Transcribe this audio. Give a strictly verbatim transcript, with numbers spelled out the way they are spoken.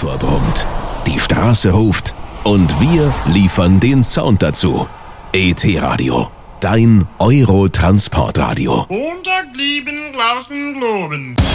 Motor brummt, die Straße ruft und wir liefern den Sound dazu. E T-Radio, dein Euro-Transportradio. Montag lieben, draußen globen.